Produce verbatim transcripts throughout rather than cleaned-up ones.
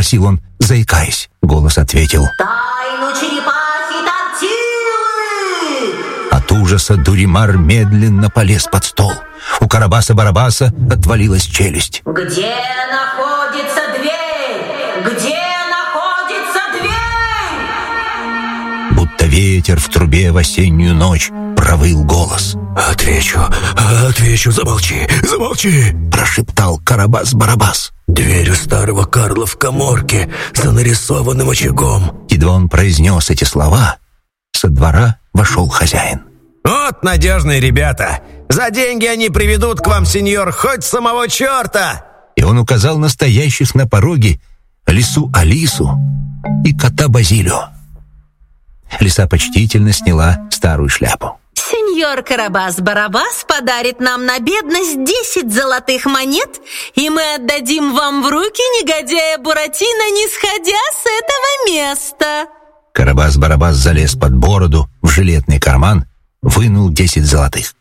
спросил он, заикаясь. Голос ответил: «Тайну черепахи Тортилы!» От ужаса Дуримар медленно полез под стол. У Карабаса-Барабаса отвалилась челюсть. «Где находится дверь? Где находится дверь?» Будто ветер в трубе в осеннюю ночь провыл голос. «Отвечу, отвечу, замолчи, замолчи!» Прошептал Карабас-Барабас. «Дверь у старого Карла в каморке за нарисованным очагом». Едва он произнес эти слова, со двора вошел хозяин. «Вот надежные ребята! За деньги они приведут к вам, сеньор, хоть самого черта!» И он указал на стоящих на пороге лису Алису и кота Базилио. Лиса почтительно сняла старую шляпу. «Сеньор Карабас-Барабас подарит нам на бедность десять золотых монет, и мы отдадим вам в руки негодяя Буратино, не сходя с этого места». Карабас-Барабас залез под бороду в жилетный карман, вынул десять золотых.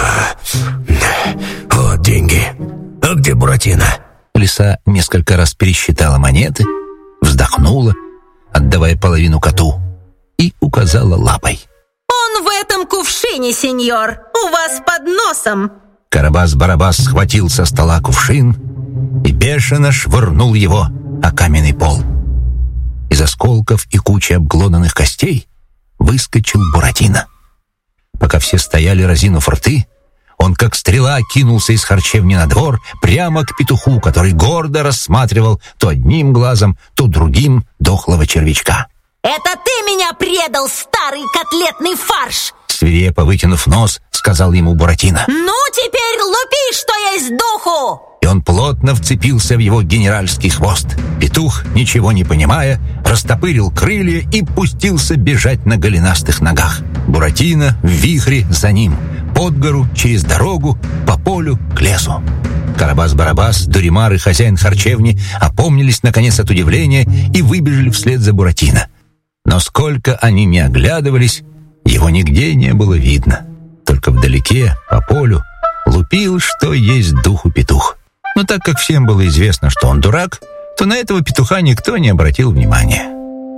«Вот деньги. А где Буратино?» Лиса несколько раз пересчитала монеты, вздохнула, отдавая половину коту, и указала лапой. «Он в этом кувшине, сеньор, у вас под носом». Карабас-Барабас схватил со стола кувшин и бешено швырнул его о каменный пол. Из осколков и кучи обглоданных костей выскочил Буратино. Пока все стояли, разинув рты, он как стрела кинулся из харчевни на двор прямо к петуху, который гордо рассматривал то одним глазом, то другим дохлого червячка. «Это ты меня предал, старый котлетный фарш!» Свирепо вытянув нос, сказал ему Буратино. «Ну, теперь лупи, что есть духу!» И он плотно вцепился в его генеральский хвост. Петух, ничего не понимая, растопырил крылья и пустился бежать на голенастых ногах. Буратино в вихре за ним, под гору, через дорогу, по полю, к лесу. Карабас-Барабас, Дуримар и хозяин харчевни опомнились наконец от удивления и выбежали вслед за Буратино. Но сколько они ни оглядывались, его нигде не было видно. Только вдалеке, по полю, лупил, что есть духу петух. Но так как всем было известно, что он дурак, то на этого петуха никто не обратил внимания.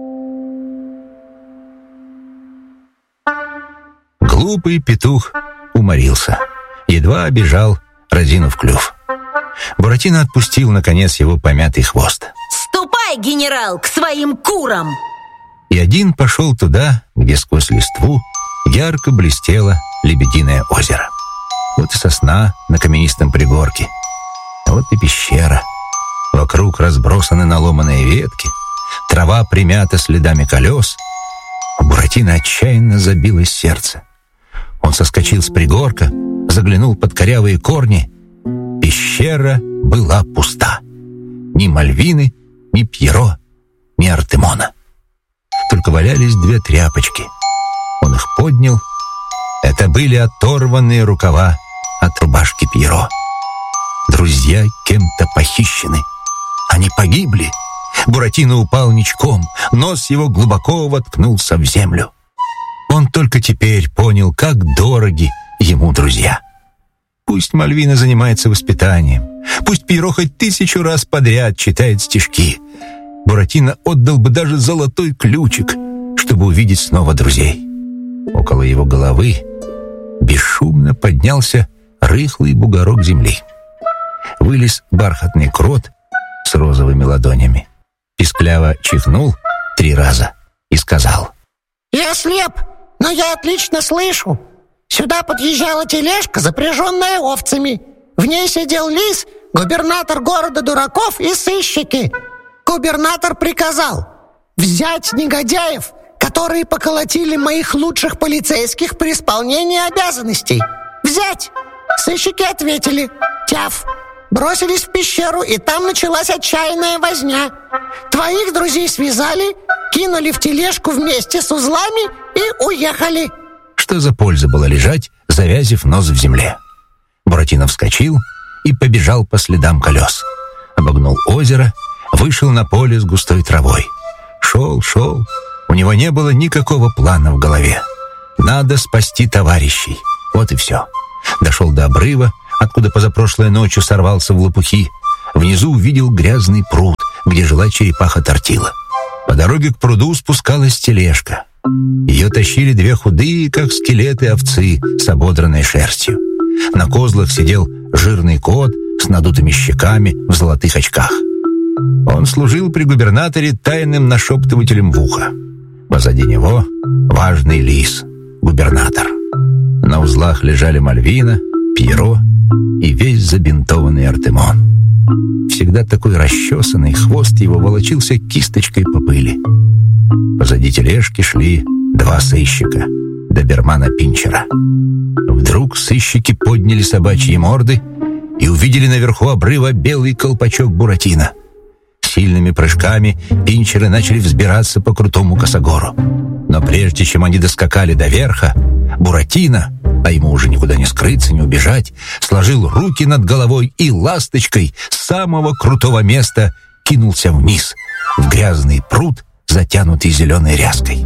Глупый петух уморился, едва бежал, разинув клюв. Буратино отпустил, наконец, его помятый хвост. «Ступай, генерал, к своим курам!» И один пошел туда, где сквозь листву ярко блестело Лебединое озеро. Вот и сосна на каменистом пригорке, вот и пещера. Вокруг разбросаны наломанные ветки, трава примята следами колес. У Буратино отчаянно забилось сердце. Он соскочил с пригорка, заглянул под корявые корни. Пещера была пуста. Ни Мальвины, ни Пьеро, ни Артемона. Только валялись две тряпочки. Он их поднял. Это были оторванные рукава от рубашки Пьеро. Друзья кем-то похищены. Они погибли. Буратино упал ничком. Нос его глубоко воткнулся в землю. Он только теперь понял, как дороги ему друзья. Пусть Мальвина занимается воспитанием. Пусть Пьеро хоть тысячу раз подряд читает стишки. Буратино отдал бы даже золотой ключик, чтобы увидеть снова друзей. Около его головы бесшумно поднялся рыхлый бугорок земли. Вылез бархатный крот с розовыми ладонями. Пискляво чихнул три раза и сказал: «Я слеп, но я отлично слышу. Сюда подъезжала тележка, запряженная овцами. В ней сидел лис, губернатор города дураков и сыщики. Губернатор приказал взять негодяев, которые поколотили моих лучших полицейских при исполнении обязанностей. Взять!» Сыщики ответили: «Тяф!» Бросились в пещеру, и там началась отчаянная возня. Твоих друзей связали, кинули в тележку вместе с узлами и уехали. Что за польза была лежать, завязив нос в земле? Буратино вскочил и побежал по следам колес. Обогнул озеро, вышел на поле с густой травой. Шел, шел. У него не было никакого плана в голове. Надо спасти товарищей. Вот и все. Дошел до обрыва, откуда позапрошлой ночью сорвался в лопухи. Внизу увидел грязный пруд, где жила черепаха Тортила. По дороге к пруду спускалась тележка. Ее тащили две худые, как скелеты, овцы с ободранной шерстью. На козлах сидел жирный кот с надутыми щеками в золотых очках. Он служил при губернаторе тайным нашептывателем в ухо. Позади него важный лис, губернатор. На узлах лежали Мальвина, Пьеро и весь забинтованный Артемон. Всегда такой расчесанный, хвост его волочился кисточкой по пыли. Позади тележки шли два сыщика, добермана Пинчера. Вдруг сыщики подняли собачьи морды и увидели наверху обрыва белый колпачок Буратино. Сильными прыжками пинчеры начали взбираться по крутому косогору. Но прежде чем они доскакали до верха, Буратино, а ему уже никуда не скрыться, не убежать, сложил руки над головой и ласточкой с самого крутого места кинулся вниз, в грязный пруд, затянутый зеленой ряской.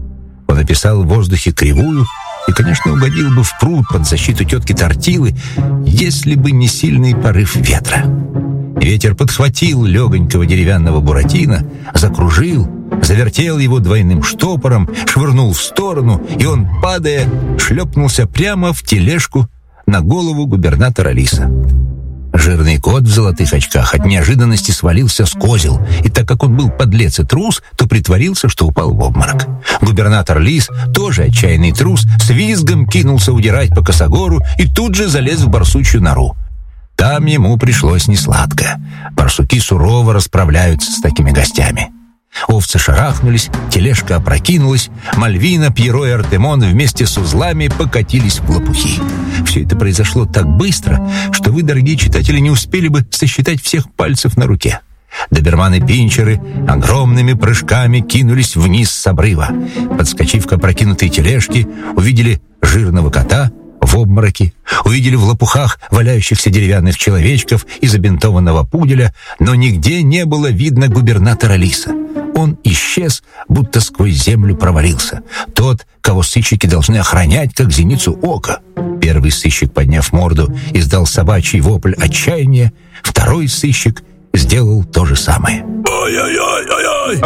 Он описал в воздухе кривую и, конечно, угодил бы в пруд под защиту тетки Тортилы, если бы не сильный порыв ветра. Ветер подхватил легонького деревянного Буратино, закружил, завертел его двойным штопором, швырнул в сторону, и он, падая, шлепнулся прямо в тележку на голову губернатора Лиса. Жирный кот в золотых очках от неожиданности свалился с козел, и так как он был подлец и трус, то притворился, что упал в обморок. Губернатор Лис, тоже отчаянный трус, с визгом кинулся удирать по косогору и тут же залез в барсучью нору. Там ему пришлось несладко. Барсуки сурово расправляются с такими гостями. Овцы шарахнулись, тележка опрокинулась, Мальвина, Пьеро и Артемон вместе с узлами покатились в лопухи. Все это произошло так быстро, что вы, дорогие читатели, не успели бы сосчитать всех пальцев на руке. Доберманы-пинчеры огромными прыжками кинулись вниз с обрыва. Подскочив к опрокинутой тележке, увидели жирного кота в обмороке, увидели в лопухах валяющихся деревянных человечков и забинтованного пуделя, но нигде не было видно губернатора Лиса. Он исчез, будто сквозь землю провалился. Тот, кого сыщики должны охранять, как зеницу ока. Первый сыщик, подняв морду, издал собачий вопль отчаяния. Второй сыщик сделал то же самое. Ой-ой-ой-ой-ой!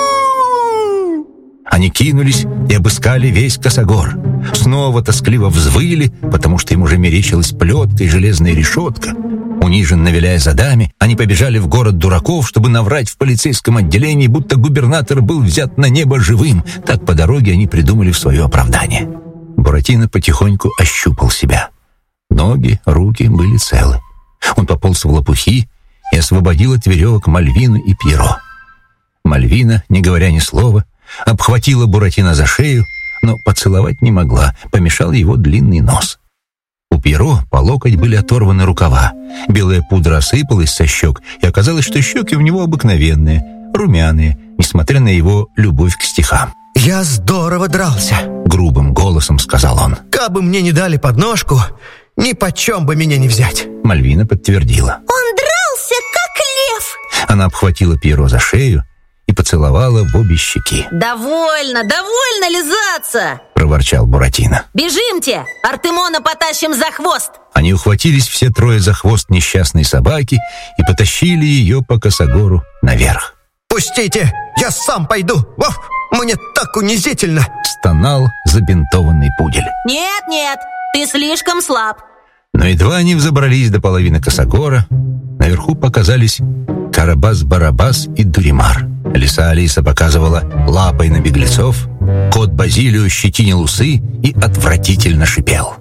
Они кинулись и обыскали весь косогор. Снова тоскливо взвыли, потому что им уже мерещилась плетка и железная решетка. Униженно виляя задами, они побежали в город дураков, чтобы наврать в полицейском отделении, будто губернатор был взят на небо живым. Так по дороге они придумали в свое оправдание. Буратино потихоньку ощупал себя. Ноги, руки были целы. Он пополз в лопухи и освободил от веревок Мальвину и Пьеро. Мальвина, не говоря ни слова, обхватила Буратино за шею, но поцеловать не могла, помешал его длинный нос. У Пьеро по локоть были оторваны рукава, белая пудра осыпалась со щек, и оказалось, что щеки у него обыкновенные, румяные, несмотря на его любовь к стихам. «Я здорово дрался», — грубым голосом сказал он. «Кабы мне не дали подножку, ни почем бы меня не взять». Мальвина подтвердила. Он дрался, как лев. Она обхватила Пьеро за шею и поцеловала в обе щеки. Довольно, довольно лизаться, проворчал Буратино. Бежимте, Артемона потащим за хвост. Они ухватились все трое за хвост несчастной собаки и потащили ее по косогору наверх. «Пустите, я сам пойду! Вов, мне так унизительно!» стонал забинтованный пудель. Нет, нет, ты слишком слаб. Но едва они взобрались до половины косогора, наверху показались Карабас-Барабас и Дуримар. Лиса Алиса показывала лапой на беглецов, кот Базилио щетинил усы и отвратительно шипел.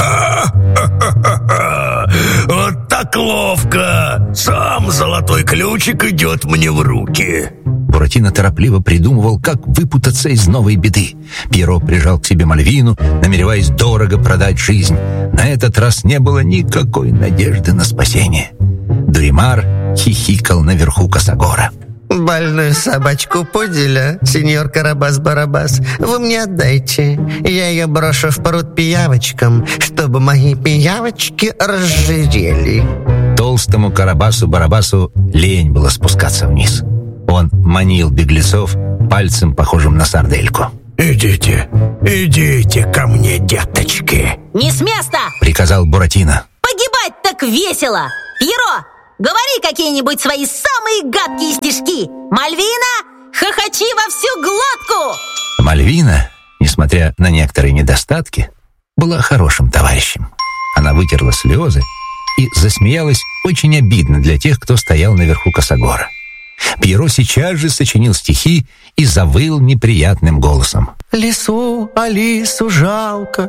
Вот так ловко! Сам золотой ключик идет мне в руки. Буратино торопливо придумывал, как выпутаться из новой беды. Пьеро прижал к себе Мальвину, намереваясь дорого продать жизнь. На этот раз не было никакой надежды на спасение. Дуримар хихикал наверху косогора. Больную собачку пуделя, сеньор Карабас-Барабас, вы мне отдайте. Я ее брошу в пруд пиявочкам, чтобы мои пиявочки разжирели. Толстому Карабасу-Барабасу лень было спускаться вниз. Он манил беглецов пальцем, похожим на сардельку. «Идите, идите ко мне, деточки!» Не с места! Приказал Буратино. Погибать так весело! Пьеро, говори какие-нибудь свои самые гадкие стишки. Мальвина, хохочи во всю глотку. Мальвина, несмотря на некоторые недостатки, была хорошим товарищем. Она вытерла слезы и засмеялась очень обидно для тех, кто стоял наверху косогора. Пьеро сейчас же сочинил стихи и завыл неприятным голосом. Лису, Алису жалко,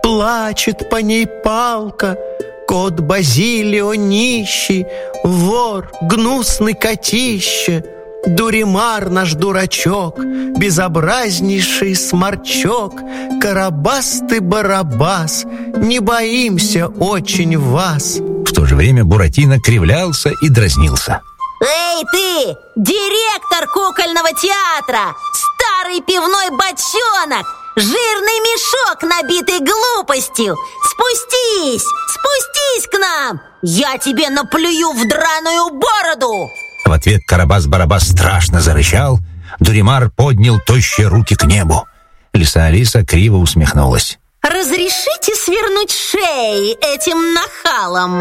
плачет по ней палка. Кот Базилио нищий, вор, гнусный котище. Дуримар наш дурачок, безобразнейший сморчок. Карабас ты, Барабас, не боимся очень вас. В то же время Буратино кривлялся и дразнился. Эй ты, директор кукольного театра, старый пивной бочонок, жирный мешок, набитый глупостью. Спустись, спустись к нам, я тебе наплюю в драную бороду. В ответ Карабас-Барабас страшно зарычал. Дуримар поднял тощие руки к небу. Лиса Алиса криво усмехнулась. Разрешите свернуть шеи этим нахалам?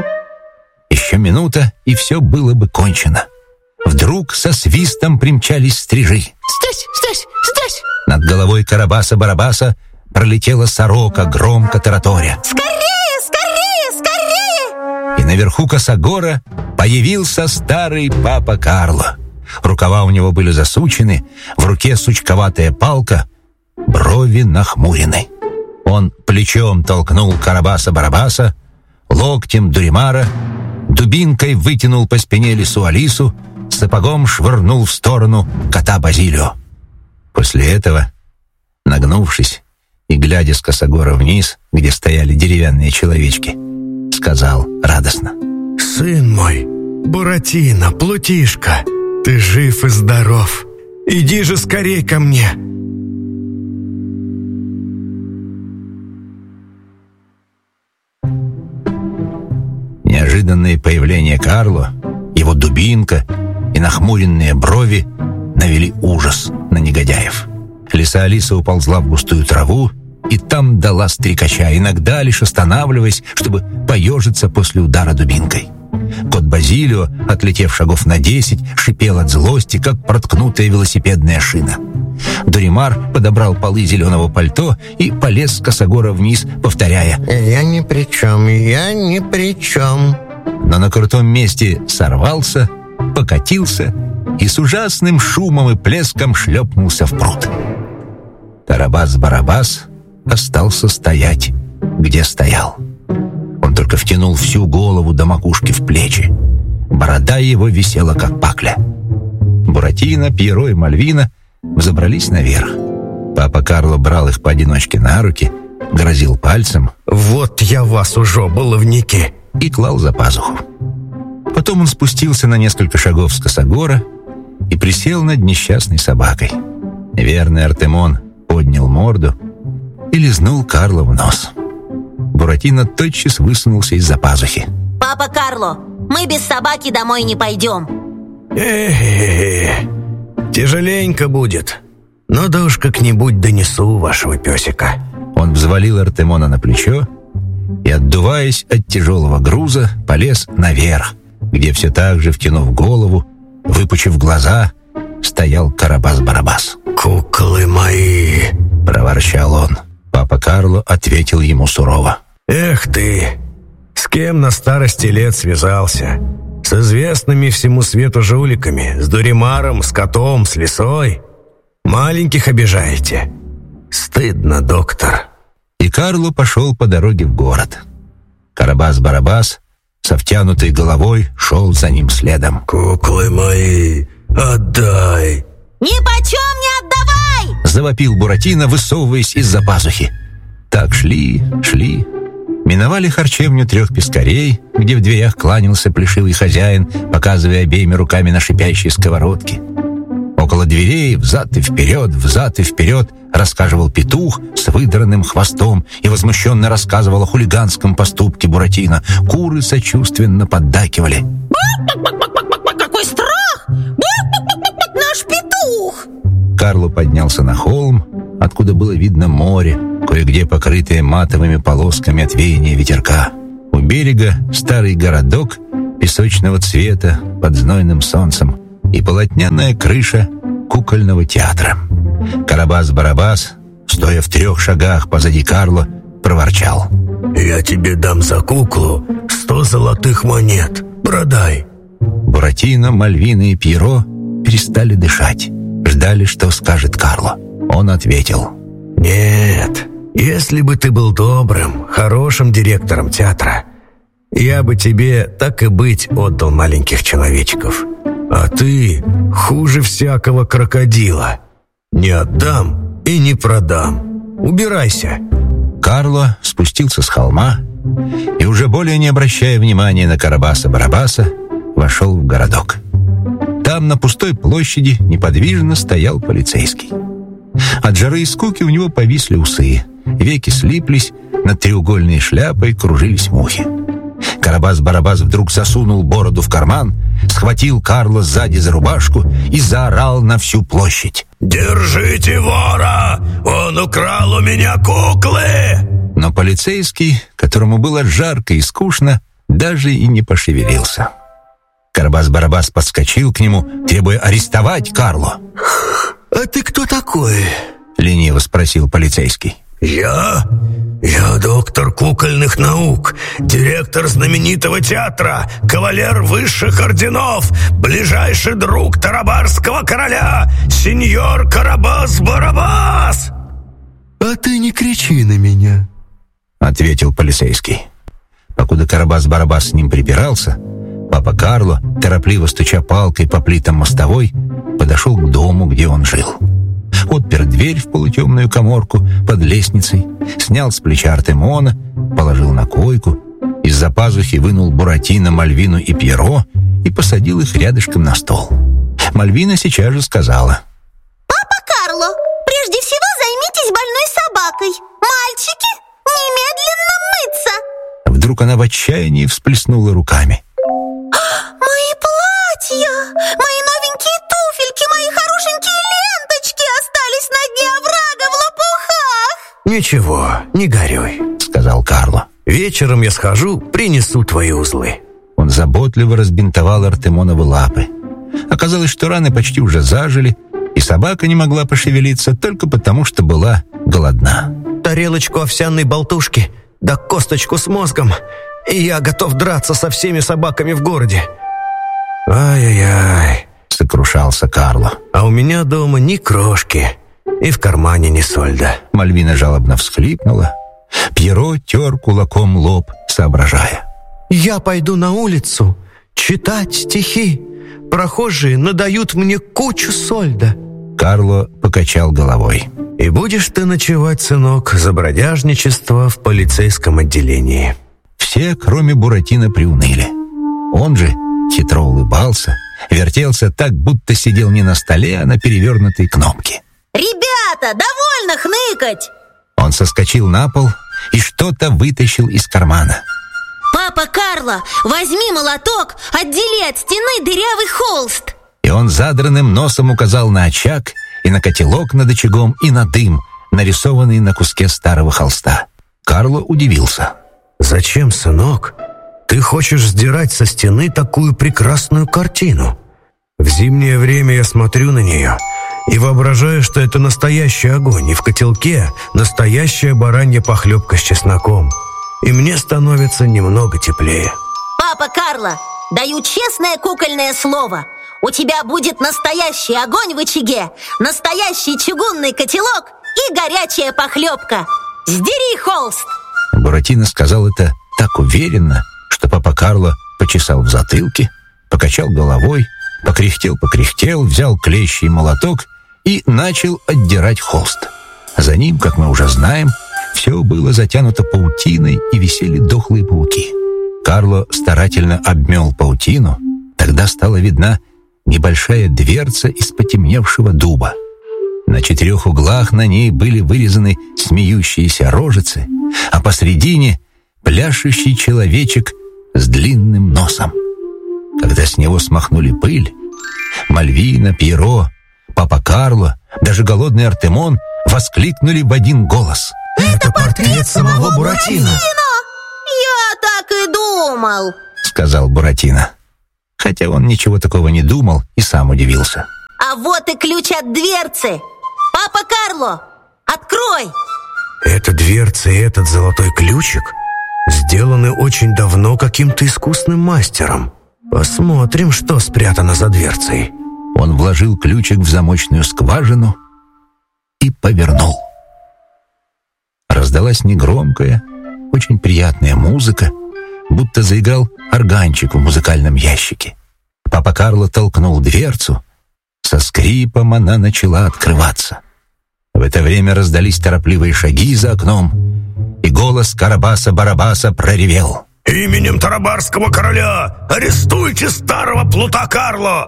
Еще минута, и все было бы кончено. Вдруг со свистом примчались стрижи. Здесь, здесь, здесь. Над головой Карабаса-Барабаса пролетела сорока, громко тараторя. Скорее, скорее, скорее! И наверху косогора появился старый папа Карло. Рукава у него были засучены, в руке сучковатая палка, брови нахмурены. Он плечом толкнул Карабаса-Барабаса, локтем Дуримара, дубинкой вытянул по спине лису Алису, сапогом швырнул в сторону кота Базилио. После этого, нагнувшись и глядя с косогора вниз, где стояли деревянные человечки, сказал радостно: «Сын мой, Буратино, Плутишка, ты жив и здоров. Иди же скорей ко мне». Неожиданное появление Карло, его дубинка и нахмуренные брови навели ужас на негодяев. Лиса Алиса уползла в густую траву и там дала стрекача, иногда лишь останавливаясь, чтобы поежиться после удара дубинкой. Кот Базилио, отлетев шагов на десять, шипел от злости, как проткнутая велосипедная шина. Дуримар подобрал полы зеленого пальто и полез с косогора вниз, повторяя: Я ни при чем, я ни при чем. Но на крутом месте сорвался, покатился и с ужасным шумом и плеском шлепнулся в пруд. Карабас-Барабас остался стоять, где стоял. Он только втянул всю голову до макушки в плечи. Борода его висела, как пакля. Буратино, Пьеро и Мальвина взобрались наверх. Папа Карло брал их поодиночке на руки, грозил пальцем. «Вот я вас уже, баловники!» И клал за пазуху. Потом он спустился на несколько шагов с косогора и присел над несчастной собакой. Верный Артемон поднял морду и лизнул Карло в нос. Буратино тотчас высунулся из-за пазухи. Папа Карло, мы без собаки домой не пойдем. Э-э-э, тяжеленько будет, но да уж как-нибудь донесу вашего песика. Он взвалил Артемона на плечо и, отдуваясь от тяжелого груза, полез наверх, где все так же, втянув голову, выпучив глаза, стоял Карабас-Барабас. «Куклы мои!» — проворчал он. Папа Карло ответил ему сурово: «Эх ты! С кем на старости лет связался? С известными всему свету жуликами, с Дуримаром, с котом, с лисой? Маленьких обижаете? Стыдно, доктор!» И Карло пошел по дороге в город. Карабас-Барабас со втянутой головой шел за ним следом. «Куклы мои, отдай!» «Ни почем не отдавай!» — завопил Буратино, высовываясь из-за пазухи. Так шли, шли. Миновали харчевню трех пескарей, где в дверях кланялся плешивый хозяин, показывая обеими руками на шипящие сковородки. Около дверей взад и вперед, взад и вперед рассказывал петух с выдранным хвостом и возмущенно рассказывал о хулиганском поступке Буратино. Куры сочувственно поддакивали. Какой страх! Наш петух! Карло поднялся на холм, откуда было видно море, кое-где покрытое матовыми полосками от веяния ветерка. У берега старый городок песочного цвета под знойным солнцем и полотняная крыша кукольного театра. Карабас-Барабас, стоя в трех шагах позади Карло, проворчал: «Я тебе дам за куклу сто золотых монет. Продай». Буратино, Мальвина и Пьеро перестали дышать, ждали, что скажет Карло. Он ответил: «Нет, если бы ты был добрым, хорошим директором театра, я бы тебе, так и быть, отдал маленьких человечков. А ты хуже всякого крокодила. Не отдам и не продам. Убирайся». Карло спустился с холма и, уже более не обращая внимания на Карабаса-Барабаса, вошел в городок. Там, на пустой площади, неподвижно стоял полицейский. От жары и скуки у него повисли усы, веки слиплись, над треугольной шляпой кружились мухи. Карабас-Барабас вдруг засунул бороду в карман, схватил Карло сзади за рубашку и заорал на всю площадь: «Держите вора! Он украл у меня куклы!» Но полицейский, которому было жарко и скучно, даже и не пошевелился. Карабас-Барабас подскочил к нему, требуя арестовать Карло. «А ты кто такой?» — лениво спросил полицейский. «Я? Я доктор кукольных наук, директор знаменитого театра, кавалер высших орденов, ближайший друг тарабарского короля, сеньор Карабас-Барабас!» «А ты не кричи на меня», — ответил полицейский. Покуда Карабас-Барабас с ним припирался, папа Карло, торопливо стуча палкой по плитам мостовой, подошел к дому, где он жил. Отпер дверь в полутемную каморку под лестницей, снял с плеча Артемона, положил на койку, из-за пазухи вынул Буратино, Мальвину и Пьеро и посадил их рядышком на стол. Мальвина сейчас же сказала: «Папа Карло, прежде всего займитесь больной собакой. Мальчики, немедленно мыться!» Вдруг она в отчаянии всплеснула руками. «Мои платья, мои новенькие туфельки, мои хорошенькие ленточки остались на дне оврага в лопухах!» «Ничего, не горюй», — сказал Карло. «Вечером я схожу, принесу твои узлы». Он заботливо разбинтовал Артемоновы лапы. Оказалось, что раны почти уже зажили, и собака не могла пошевелиться только потому, что была голодна. «Тарелочку овсяной болтушки, да косточку с мозгом, и я готов драться со всеми собаками в городе». «Ай-яй-яй», — сокрушался Карло. «А у меня дома ни крошки, и в кармане ни сольда». Мальвина жалобно всхлипнула. Пьеро тер кулаком лоб, соображая. «Я пойду на улицу читать стихи. Прохожие надают мне кучу сольда». Карло покачал головой. «И будешь ты ночевать, сынок, за бродяжничество в полицейском отделении». Все, кроме Буратино, приуныли. Он же хитро улыбался, вертелся так, будто сидел не на столе, а на перевернутой кнопке. «Ребята, довольно хныкать!» Он соскочил на пол и что-то вытащил из кармана. «Папа Карло, возьми молоток, отдели от стены дырявый холст!» И он задранным носом указал на очаг и на котелок над очагом и на дым, нарисованный на куске старого холста. Карло удивился. «Зачем, сынок? Ты хочешь сдирать со стены такую прекрасную картину? В зимнее время я смотрю на нее и воображаю, что это настоящий огонь, и в котелке настоящая баранья похлебка с чесноком. И мне становится немного теплее». «Папа Карло, даю честное кукольное слово. У тебя будет настоящий огонь в очаге, настоящий чугунный котелок и горячая похлебка. Сдери холст!» Буратино сказал это так уверенно, что папа Карло почесал в затылке, покачал головой, покряхтел-покряхтел, взял клещи и молоток и начал отдирать холст. За ним, как мы уже знаем, все было затянуто паутиной и висели дохлые пауки. Карло старательно обмел паутину, тогда стала видна небольшая дверца из потемневшего дуба. На четырех углах на ней были вырезаны смеющиеся рожицы, а посредине пляшущий человечек с длинным носом. Когда с него смахнули пыль, Мальвина, Пьеро, папа Карло, даже голодный Артемон воскликнули в один голос: «Это портрет самого Буратино!» «Я так и думал», — сказал Буратино. хотя он ничего такого не думал и сам удивился. А вот и ключ от дверцы. Папа Карло, открой! Эта дверца и этот золотой ключик сделаны очень давно каким-то искусным мастером. Посмотрим, что спрятано за дверцей. Он вложил ключик в замочную скважину и повернул. Раздалась негромкая, очень приятная музыка, будто заиграл органчик в музыкальном ящике. Папа Карло толкнул дверцу. Со скрипом она начала открываться. В это время раздались торопливые шаги за окном, и голос Карабаса-Барабаса проревел: «Именем Тарабарского короля арестуйте старого плута Карло!»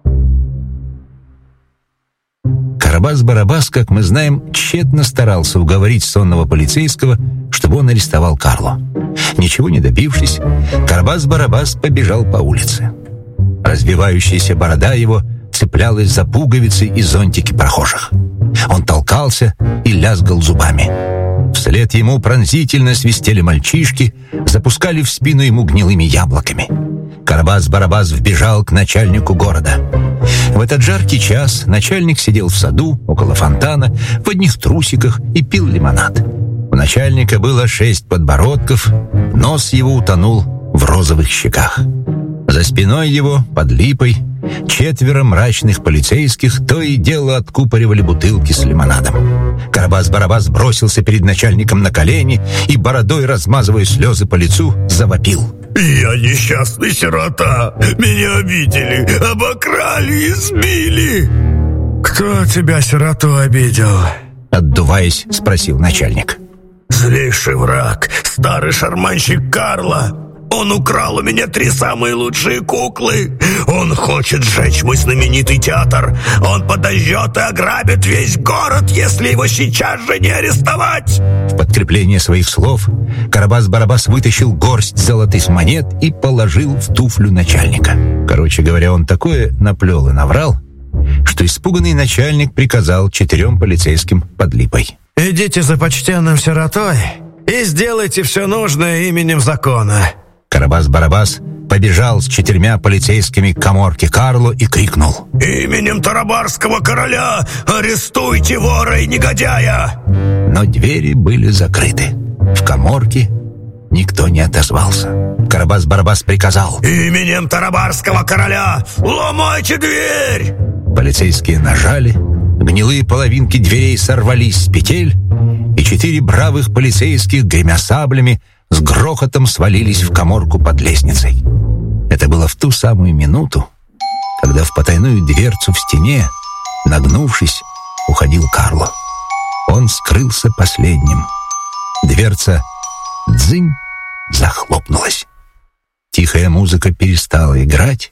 Карабас-Барабас, как мы знаем, тщетно старался уговорить сонного полицейского, чтобы он арестовал Карло. Ничего не добившись, Карабас-Барабас побежал по улице. Развивающаяся борода его цеплялась за пуговицы и зонтики прохожих. Он толкался и лязгал зубами. Вслед ему пронзительно свистели мальчишки, запускали в спину ему гнилыми яблоками. Карабас-Барабас вбежал к начальнику города. В этот жаркий час начальник сидел в саду около фонтана в одних трусиках и пил лимонад. У начальника было шесть подбородков, нос его утонул в розовых щеках. За спиной его, под липой, четверо мрачных полицейских то и дело откупоривали бутылки с лимонадом. Карабас-Барабас бросился перед начальником на колени и, бородой размазывая слезы по лицу, завопил: «Я несчастный сирота! Меня обидели, обокрали и сбили!» «Кто тебя, сироту, обидел?» Отдуваясь, спросил начальник. «Злейший враг, старый шарманщик Карло! Он украл у меня три самые лучшие куклы! Он хочет сжечь мой знаменитый театр! Он подожжет и ограбит весь город, если его сейчас же не арестовать!» В подкрепление своих слов Карабас-Барабас вытащил горсть золотых монет и положил в туфлю начальника. Короче говоря, он такое наплел и наврал, что испуганный начальник приказал четырем полицейским под липой: «Идите за почтенным сиротой и сделайте все нужное именем закона». Карабас-Барабас побежал с четырьмя полицейскими к каморке Карло и крикнул: «Именем Тарабарского короля арестуйте вора и негодяя!» Но двери были закрыты. В каморке никто не отозвался. Карабас-Барабас приказал: «Именем Тарабарского короля ломайте дверь!» Полицейские нажали, гнилые половинки дверей сорвались с петель, и четыре бравых полицейских, гремя саблями, с грохотом свалились в каморку под лестницей. Это было в ту самую минуту, когда в потайную дверцу в стене, нагнувшись, уходил Карло. Он скрылся последним. Дверца дзынь захлопнулась. Тихая музыка перестала играть.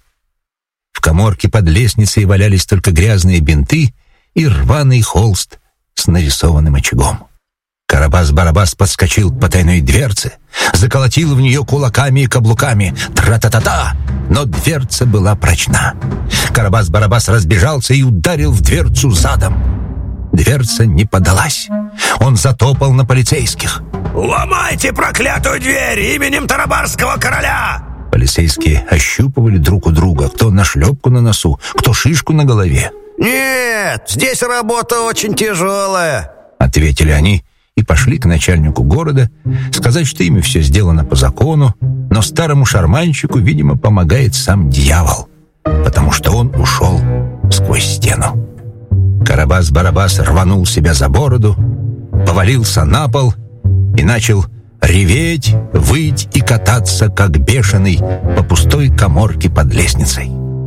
В каморке под лестницей валялись только грязные бинты и рваный холст с нарисованным очагом. Карабас-Барабас подскочил к потайной дверце, заколотил в нее кулаками и каблуками. Тра-та-та-та! Но дверца была прочна. Карабас-Барабас разбежался и ударил в дверцу задом. Дверца не поддалась. Он затопал на полицейских. «Ломайте проклятую дверь именем Тарабарского короля!» Полицейские ощупывали друг у друга, кто нашлепку на носу, кто шишку на голове. «Нет, здесь работа очень тяжелая», — ответили они и пошли к начальнику города сказать, что ими все сделано по закону, но старому шарманщику, видимо, помогает сам дьявол, потому что он ушел сквозь стену. Карабас-Барабас рванул себя за бороду, повалился на пол и начал реветь, выть и кататься, как бешеный, по пустой каморке под лестницей.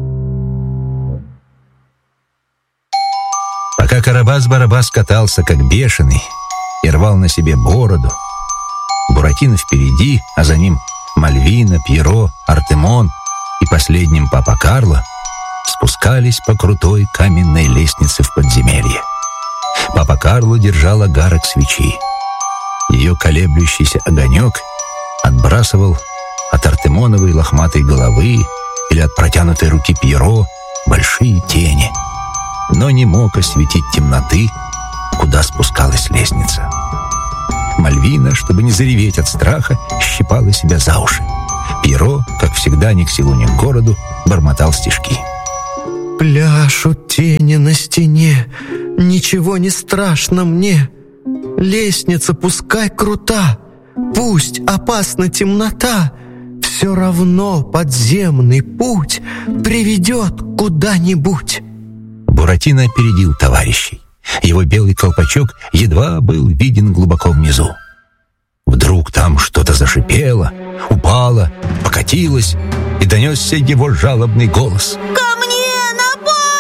Пока Карабас-Барабас катался, как бешеный, и рвал на себе бороду, Буратино впереди, а за ним Мальвина, Пьеро, Артемон и последним Папа Карло спускались по крутой каменной лестнице в подземелье. Папа Карло держал огарок свечи. Ее колеблющийся огонек отбрасывал от Артемоновой лохматой головы или от протянутой руки Пьеро большие тени, но не мог осветить темноты, куда спускалась лестница. Мальвина, чтобы не зареветь от страха, щипала себя за уши. Пьеро, как всегда, ни к селу, ни к городу, бормотал стишки. Пляшут тени на стене, ничего не страшно мне. Лестница пускай крута, пусть опасна темнота, все равно подземный путь приведет куда-нибудь. Буратино опередил товарищей. Его белый колпачок едва был виден глубоко внизу. Вдруг там что-то зашипело, упало, покатилось, и донесся его жалобный голос. Ко мне на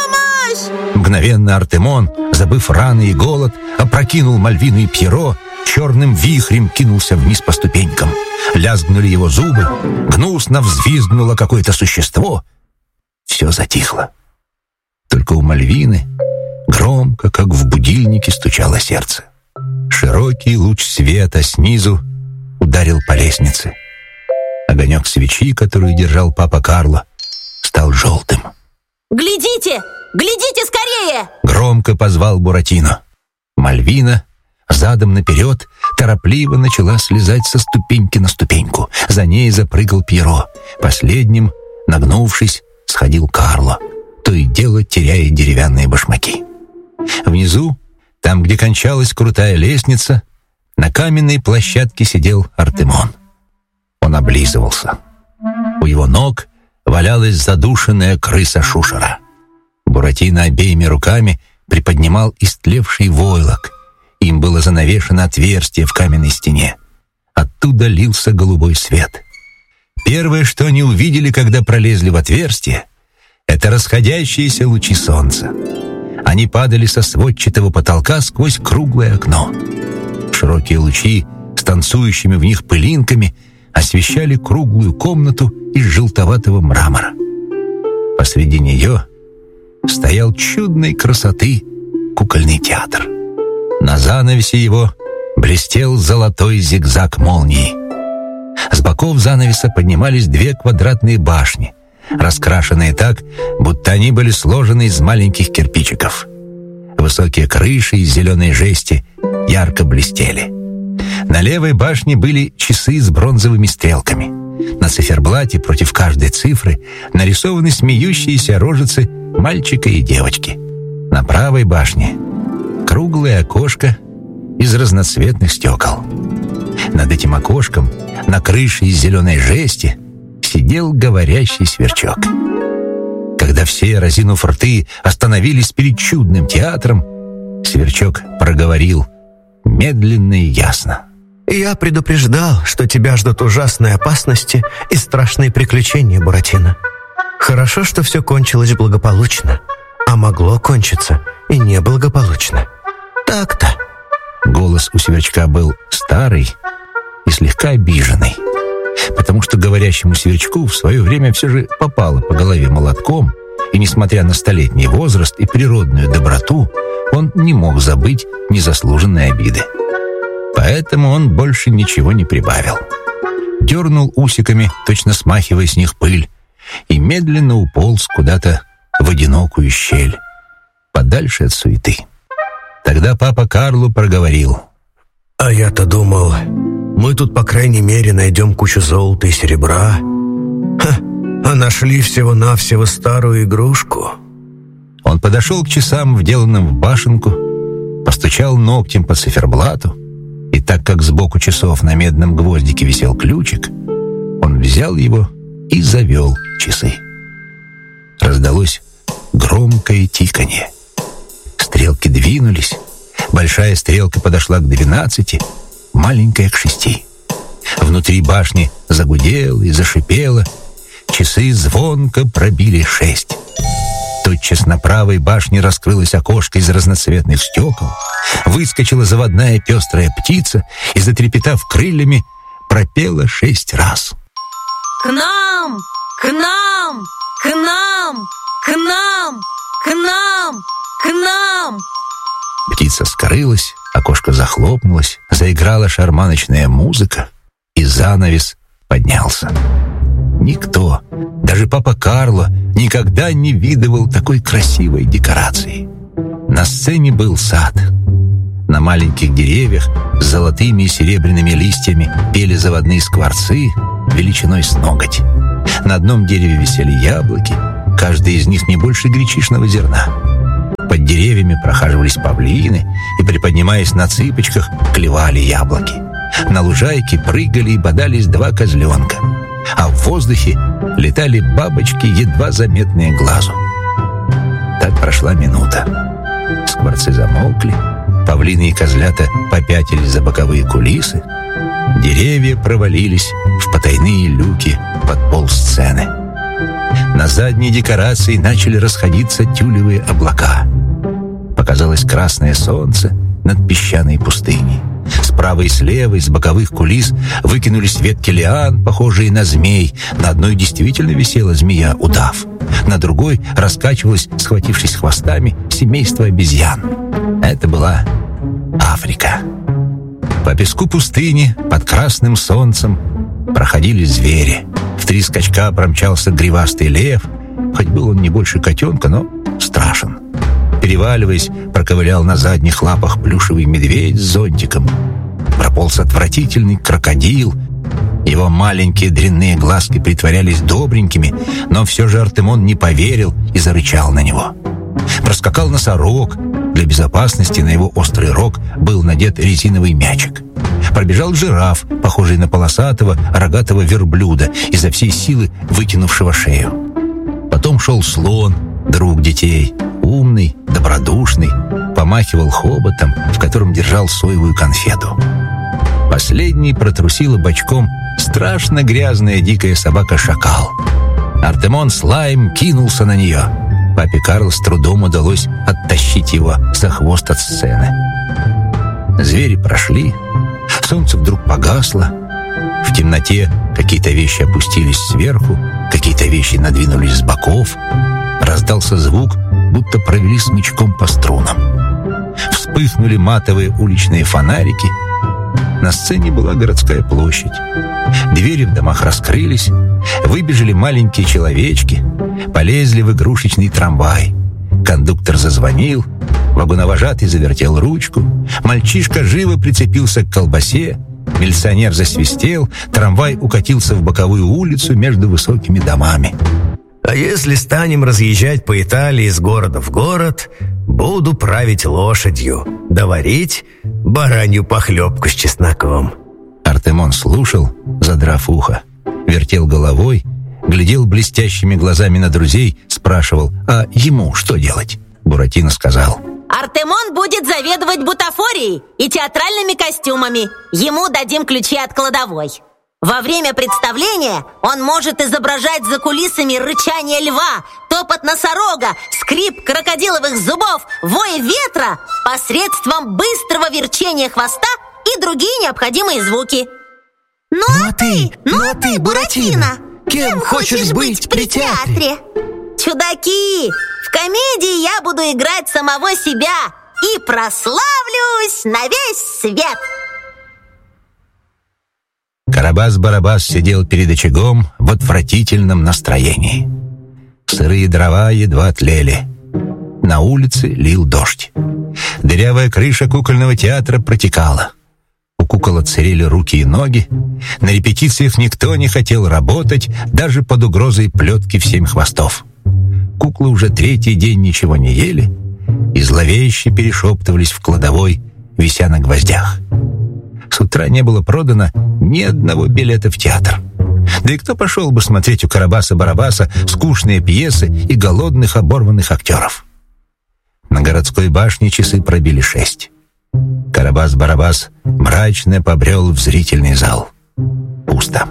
помощь! Мгновенно Артемон, забыв раны и голод, опрокинул Мальвину и Пьеро, черным вихрем кинулся вниз по ступенькам. Лязгнули его зубы, гнусно взвизгнуло какое-то существо. Все затихло. Только у Мальвины громко, как в будильнике, стучало сердце. Широкий луч света снизу ударил по лестнице. Огонек свечи, которую держал папа Карло, стал желтым. Глядите! Глядите скорее! Громко позвал Буратино. Мальвина задом наперед торопливо начала слезать со ступеньки на ступеньку. За ней запрыгал Пьеро. Последним, нагнувшись, сходил Карло, то и дело теряя деревянные башмаки. Внизу, там, где кончалась крутая лестница, на каменной площадке сидел Артемон. Он облизывался. У его ног валялась задушенная крыса Шушера. Буратино обеими руками приподнимал истлевший войлок. Им было занавешено отверстие в каменной стене. Оттуда лился голубой свет. Первое, что они увидели, когда пролезли в отверстие, это расходящиеся лучи солнца. Они падали со сводчатого потолка сквозь круглое окно. Широкие лучи с танцующими в них пылинками освещали круглую комнату из желтоватого мрамора. Посреди нее стоял чудной красоты кукольный театр. На занавесе его блестел золотой зигзаг молнии. С боков занавеса поднимались две квадратные башни, раскрашенные так, будто они были сложены из маленьких кирпичиков. Высокие крыши из зеленой жести ярко блестели. На левой башне были часы с бронзовыми стрелками. На циферблате против каждой цифры нарисованы смеющиеся рожицы мальчика и девочки. На правой башне круглое окошко из разноцветных стекол. Над этим окошком на крыше из зеленой жести сидел говорящий сверчок. Когда все, разинув рты, остановились перед чудным театром, сверчок проговорил медленно и ясно. Я предупреждал, что тебя ждут ужасные опасности и страшные приключения, Буратино. Хорошо, что все кончилось благополучно, а могло кончиться и неблагополучно. Так-то. Голос у сверчка был старый и слегка обиженный, потому что говорящему сверчку в свое время все же попало по голове молотком, и, несмотря на столетний возраст и природную доброту, он не мог забыть незаслуженные обиды. Поэтому он больше ничего не прибавил. Дернул усиками, точно смахивая с них пыль, и медленно уполз куда-то в одинокую щель, подальше от суеты. Тогда папа Карло проговорил. А я-то думал, мы тут, по крайней мере, найдем кучу золота и серебра. Ха, а нашли всего-навсего старую игрушку. Он подошел к часам, вделанным в башенку, постучал ногтем по циферблату, и так как сбоку часов на медном гвоздике висел ключик, он взял его и завел часы. Раздалось громкое тиканье. Стрелки двинулись. Большая стрелка подошла к двенадцати, маленькая к шести. Внутри башни загудело и зашипело. Часы звонко пробили шесть. Тотчас на правой башне раскрылось окошко из разноцветных стекол, выскочила заводная пестрая птица и, затрепетав крыльями, пропела шесть раз. К нам! К нам! К нам! К нам! К нам! К нам! Птица скрылась, окошко захлопнулось, заиграла шарманочная музыка, и занавес поднялся. Никто, даже папа Карло, никогда не видывал такой красивой декорации. На сцене был сад. На маленьких деревьях с золотыми и серебряными листьями пели заводные скворцы величиной с ноготь. На одном дереве висели яблоки, каждый из них не больше гречишного зерна. Под деревьями прохаживались павлины и, приподнимаясь на цыпочках, клевали яблоки. На лужайке прыгали и бодались два козленка, а в воздухе летали бабочки, едва заметные глазу. Так прошла минута. Скворцы замолкли, павлины и козлята попятились за боковые кулисы, деревья провалились в потайные люки под пол сцены. На задней декорации начали расходиться тюлевые облака. Показалось красное солнце над песчаной пустыней. Справа и слева из боковых кулис выкинулись ветки лиан, похожие на змей. На одной действительно висела змея-удав, на другой раскачивалась, схватившись хвостами, семейство обезьян. Это была Африка. По песку пустыни под красным солнцем проходили звери. В три скачка промчался гривастый лев, хоть был он не больше котенка, но страшен. Переваливаясь, проковылял на задних лапах плюшевый медведь с зонтиком. Прополз отвратительный крокодил. Его маленькие дрянные глазки притворялись добренькими, но все же Артемон не поверил и зарычал на него. Проскакал носорог. Для безопасности на его острый рог был надет резиновый мячик. Пробежал жираф, похожий на полосатого рогатого верблюда, изо всей силы вытянувшего шею. Потом шел слон, друг детей, умный, добродушный, помахивал хоботом, в котором держал соевую конфету. Последней протрусила бочком страшно грязная дикая собака-шакал. Артемон с лаем кинулся на нее. Папе Карлу с трудом удалось оттащить его за хвост от сцены. Звери прошли, солнце вдруг погасло. В темноте какие-то вещи опустились сверху, какие-то вещи надвинулись с боков. Раздался звук, будто провели смычком по струнам. Вспыхнули матовые уличные фонарики. На сцене была городская площадь. Двери в домах раскрылись, выбежали маленькие человечки, полезли в игрушечный трамвай. Кондуктор зазвонил, вагоновожатый завертел ручку, мальчишка живо прицепился к колбасе, милиционер засвистел, трамвай укатился в боковую улицу между высокими домами. А если станем разъезжать по Италии из города в город, буду править лошадью, да варить баранью похлебку с чесноком. Артемон слушал, задрав ухо, вертел головой, глядел блестящими глазами на друзей, спрашивал, а ему что делать? Буратино сказал: Артемон будет заведовать бутафорией и театральными костюмами. Ему дадим ключи от кладовой. Во время представления он может изображать за кулисами рычание льва, топот носорога, скрип крокодиловых зубов, вой ветра посредством быстрого верчения хвоста и другие необходимые звуки. Ну, ну а ты, ну а ты, Буратино, кем хочешь быть при театре? Чудаки, в комедии я буду играть самого себя и прославлюсь на весь свет. Карабас-Барабас сидел перед очагом в отвратительном настроении. Сырые дрова едва тлели. На улице лил дождь. Дырявая крыша кукольного театра протекала. У кукол отсырели руки и ноги. На репетициях никто не хотел работать, даже под угрозой плетки в семь хвостов. Куклы уже третий день ничего не ели и зловеще перешептывались в кладовой, вися на гвоздях. С утра не было продано ни одного билета в театр. Да и кто пошел бы смотреть у Карабаса-Барабаса скучные пьесы и голодных оборванных актеров? На городской башне часы пробили шесть. Карабас-Барабас мрачно побрел в зрительный зал. Пусто.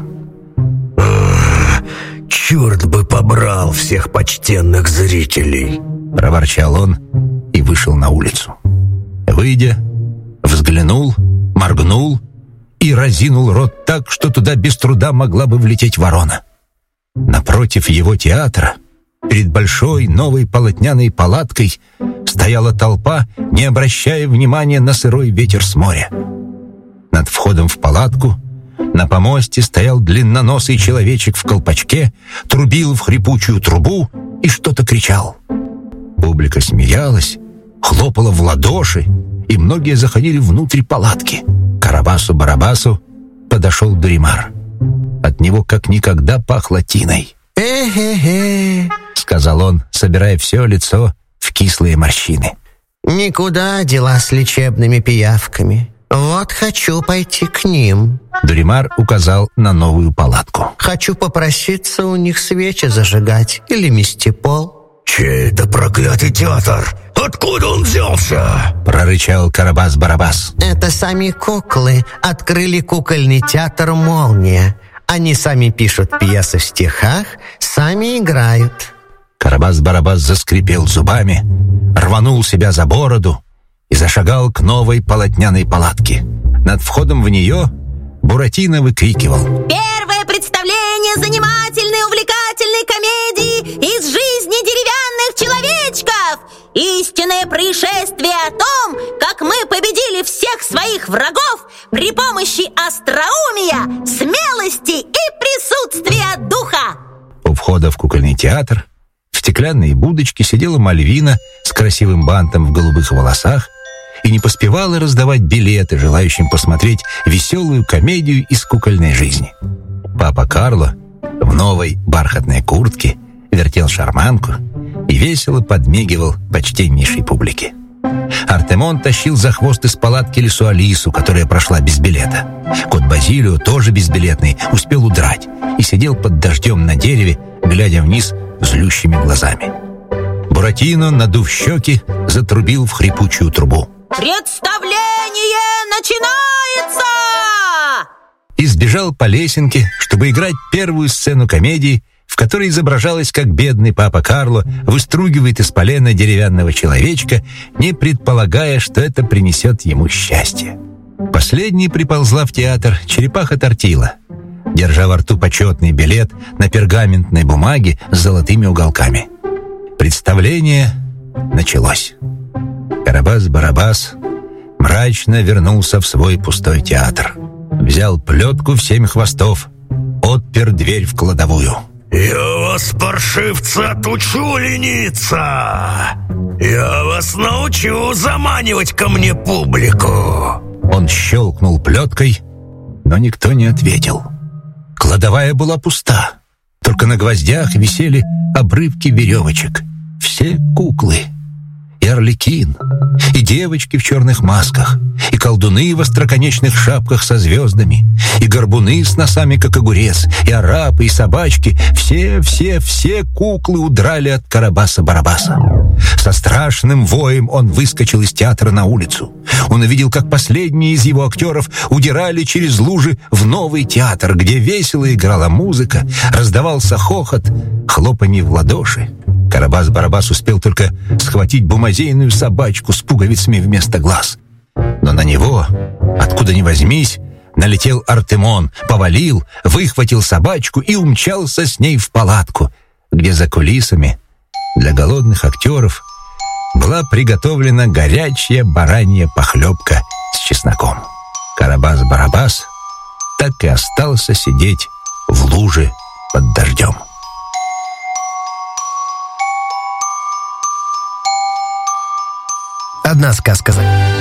«Черт бы побрал всех почтенных зрителей!» — проворчал он и вышел на улицу. Выйдя, взглянул, моргнул и разинул рот так, что туда без труда могла бы влететь ворона. Напротив его театра, перед большой новой полотняной палаткой, стояла толпа, не обращая внимания на сырой ветер с моря. Над входом в палатку на помосте стоял длинноносый человечек в колпачке, трубил в хрипучую трубу и что-то кричал. Публика смеялась, хлопала в ладоши, и многие заходили внутрь палатки. К Карабасу-Барабасу подошел Дуримар. От него как никогда пахло тиной. «Э-э-э», — сказал он, собирая все лицо в кислые морщины. «Никуда дела с лечебными пиявками. Вот хочу пойти к ним. Дуримар указал на новую палатку. Хочу попроситься у них свечи зажигать или мести пол». «Чей это проклятый театр? Откуда он взялся?» Прорычал Карабас-Барабас. Это сами куклы открыли кукольный театр «Молния». Они сами пишут пьесы в стихах, сами играют. Карабас-Барабас заскрипел зубами, рванул себя за бороду и зашагал к новой полотняной палатке. Над входом в нее Буратино выкрикивал: Первое представление занимательной, увлекательной комедии из жизни деревянных человечков. Истинное происшествие о том, как мы победили всех своих врагов при помощи остроумия, смелости и присутствия духа. У входа в кукольный театр в стеклянной будочке сидела Мальвина с красивым бантом в голубых волосах и не поспевала раздавать билеты желающим посмотреть веселую комедию из кукольной жизни. Папа Карло в новой бархатной куртке вертел шарманку и весело подмигивал почтеннейшей публике. Артемон тащил за хвост из палатки лису Алису, которая прошла без билета. Кот Базилио, тоже безбилетный, успел удрать и сидел под дождем на дереве, глядя вниз злющими глазами. Буратино, надув щеки, затрубил в хрипучую трубу. Представление начинается! И сбежал по лесенке, чтобы играть первую сцену комедии, в которой изображалось, как бедный папа Карло выстругивает из полена деревянного человечка, не предполагая, что это принесет ему счастье. Последней приползла в театр черепаха Тортила, держа во рту почетный билет на пергаментной бумаге с золотыми уголками. Представление началось. Карабас-Барабас мрачно вернулся в свой пустой театр, взял плетку в семь хвостов, отпер дверь в кладовую. «Я вас, паршивца, отучу лениться! Я вас научу заманивать ко мне публику!» Он щелкнул плеткой, но никто не ответил. Кладовая была пуста, только на гвоздях висели обрывки веревочек. Все куклы. И Арлекин, и девочки в черных масках, и колдуны в остроконечных шапках со звездами, и горбуны с носами, как огурец, и арапы, и собачки. Все, все, все куклы удрали от Карабаса-Барабаса. Со страшным воем он выскочил из театра на улицу. Он увидел, как последние из его актеров удирали через лужи в новый театр, где весело играла музыка, раздавался хохот, хлопанье в ладоши. Карабас-Барабас успел только схватить бумазейную собачку с пуговицами вместо глаз. Но на него, откуда ни возьмись, налетел Артемон, повалил, выхватил собачку и умчался с ней в палатку, где за кулисами для голодных актеров была приготовлена горячая баранья похлебка с чесноком. Карабас-Барабас так и остался сидеть в луже под дождем. Одна сказка за...